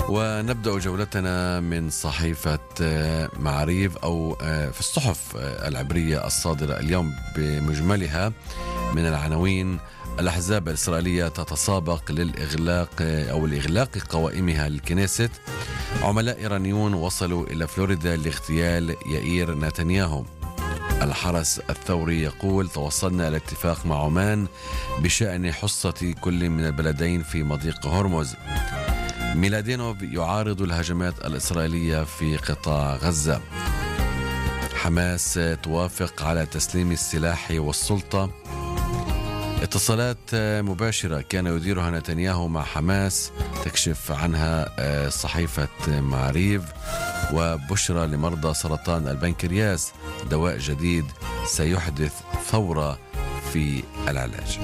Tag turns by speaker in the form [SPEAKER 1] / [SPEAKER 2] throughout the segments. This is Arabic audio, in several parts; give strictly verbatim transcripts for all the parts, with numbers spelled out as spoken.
[SPEAKER 1] ونبدأ جولتنا من صحيفة معاريف أو في الصحف العبرية الصادرة اليوم بمجملها من العناوين: الأحزاب الإسرائيلية تتسابق للإغلاق أو لإغلاق قوائمها للكنيست. عملاء إيرانيون وصلوا إلى فلوريدا لاغتيال يائير نتنياهو. الحرس الثوري يقول: توصلنا إلى اتفاق مع عمان بشأن حصة كل من البلدين في مضيق هرمز. ميلادينوف يعارض الهجمات الإسرائيلية في قطاع غزة. حماس توافق على تسليم السلاح والسلطة. اتصالات مباشرة كان يديرها نتنياهو مع حماس تكشف عنها صحيفة معاريف. وبشرى لمرضى سرطان البنكرياس: دواء جديد سيحدث ثورة في العلاج.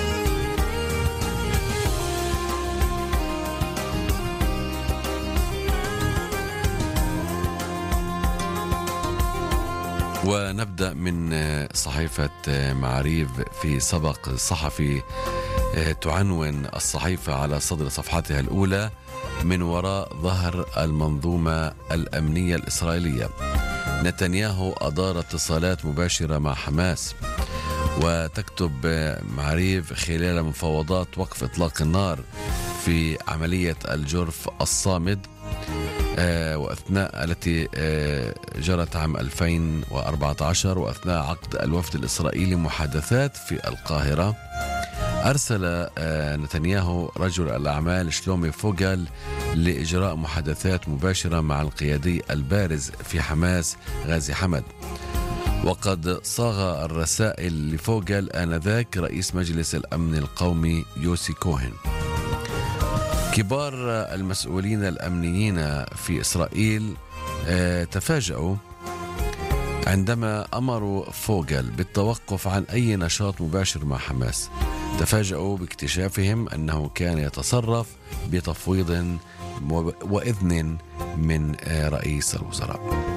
[SPEAKER 1] ونبدأ من صحيفة معاريف في سبق صحفي تعنون الصحيفة على صدر صفحتها الأولى: من وراء ظهر المنظومة الأمنية الإسرائيلية. نتنياهو أدار اتصالات مباشرة مع حماس. وتكتب معاريف: خلال مفاوضات وقف إطلاق النار في عملية الجرف الصامد آه وأثناء التي آه جرت عام ألفين وأربعة عشر وأثناء عقد الوفد الإسرائيلي محادثات في القاهرة، أرسل آه نتنياهو رجل الأعمال شلومي فوغل لإجراء محادثات مباشرة مع القيادي البارز في حماس غازي حمد. وقد صاغ الرسائل لفوغل آنذاك رئيس مجلس الأمن القومي يوسي كوهن. كبار المسؤولين الأمنيين في إسرائيل تفاجأوا عندما أمروا فوغل بالتوقف عن أي نشاط مباشر مع حماس. تفاجأوا باكتشافهم أنه كان يتصرف بتفويض وإذن من رئيس الوزراء.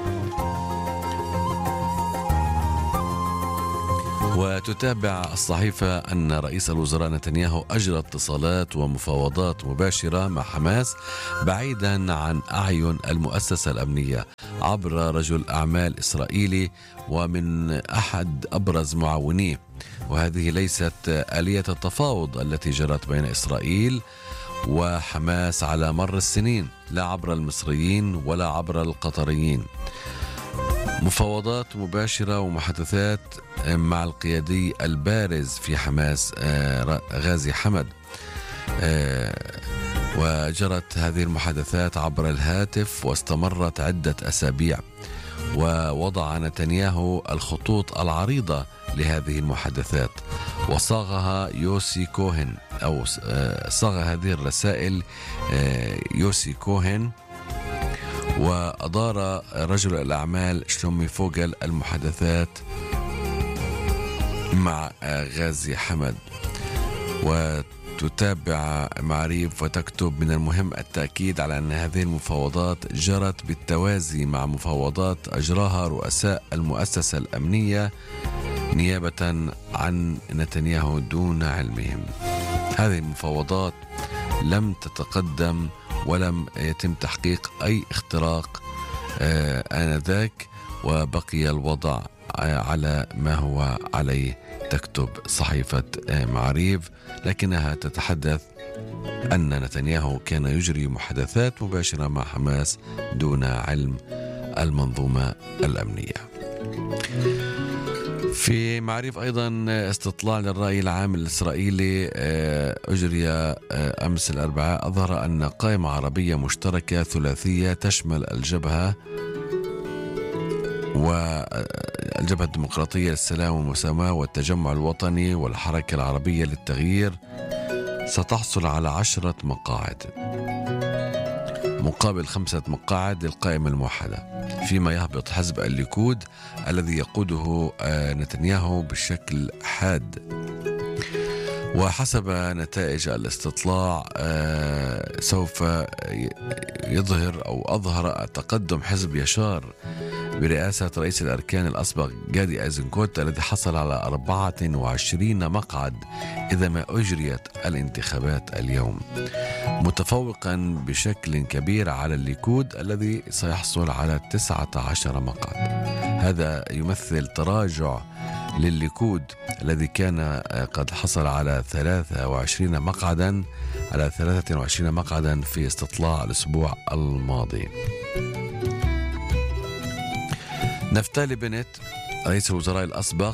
[SPEAKER 1] وتتابع الصحيفة أن رئيس الوزراء نتنياهو أجرى اتصالات ومفاوضات مباشرة مع حماس بعيدا عن أعين المؤسسة الأمنية عبر رجل أعمال إسرائيلي ومن أحد أبرز معاونيه. وهذه ليست آلية التفاوض التي جرت بين إسرائيل وحماس على مر السنين، لا عبر المصريين ولا عبر القطريين. مفاوضات مباشرة ومحادثات مع القيادي البارز في حماس غازي حمد. وجرت هذه المحادثات عبر الهاتف واستمرت عدة أسابيع. ووضع نتنياهو الخطوط العريضة لهذه المحادثات وصاغها يوسي كوهن أو صاغ هذه الرسائل يوسي كوهن. وأدار رجل الأعمال شلومي فوغل المحادثات مع غازي حمد. وتتابع معاريف وتكتب: من المهم التأكيد على أن هذه المفاوضات جرت بالتوازي مع مفاوضات أجراها رؤساء المؤسسة الأمنية نيابة عن نتنياهو دون علمهم. هذه المفاوضات لم تتقدم ولم يتم تحقيق أي اختراق آه آنذاك، وبقي الوضع على ما هو عليه. تكتب صحيفة آه معاريف، لكنها تتحدث أن نتنياهو كان يجري محادثات مباشرة مع حماس دون علم المنظومة الأمنية. في معريف أيضا استطلاع للرأي العام الإسرائيلي أجري أمس الأربعاء أظهر أن قائمة عربية مشتركة ثلاثية تشمل الجبهة والجبهة الديمقراطية للسلام والمساواة والتجمع الوطني والحركة العربية للتغيير ستحصل على عشرة مقاعد مقابل خمسة مقاعد للقائمة الموحدة، فيما يهبط حزب الليكود الذي يقوده نتنياهو بشكل حاد. وحسب نتائج الاستطلاع سوف يظهر أو أظهر تقدم حزب يشار برئاسة رئيس الأركان الأسبق جادي أيزنكوت الذي حصل على أربعة وعشرين مقعد إذا ما أجريت الانتخابات اليوم. متفوقا بشكل كبير على الليكود الذي سيحصل على تسعة عشر مقعد. هذا يمثل تراجع للليكود الذي كان قد حصل على ثلاثة وعشرين مقعدا على ثلاثة وعشرين مقعدا في استطلاع الأسبوع الماضي. نفتالي بنت رئيس الوزراء الأسبق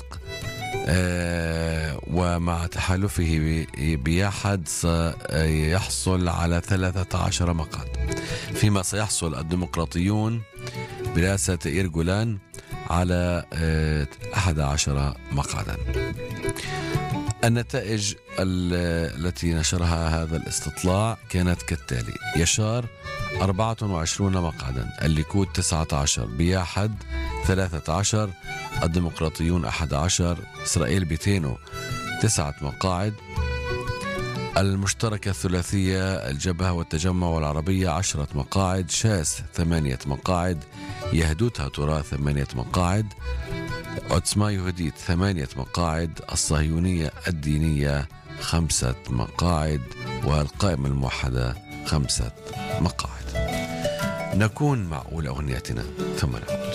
[SPEAKER 1] آه ومع تحالفه بيحد سيحصل على ثلاثة عشر مقعد، فيما سيحصل الديمقراطيون برئاسة يائير جولان على آه أحد عشر مقعدا. النتائج التي نشرها هذا الاستطلاع كانت كالتالي: يشار أربعة وعشرين مقعدا، الليكود تسعة عشر، بياحد ثلاثة عشر، الديمقراطيون أحد عشر، إسرائيل بيتينو تسعة مقاعد، المشتركة الثلاثية الجبهة والتجمع والعربية عشرة مقاعد، شاس ثمانية مقاعد، يهدوتها تراث ثمانية مقاعد، عتسما يهديت ثمانية مقاعد، الصهيونية الدينية خمسة مقاعد، والقائمة الموحدة خمسة مقاعد. نكون مع أولى أغنيتنا ثم نعود.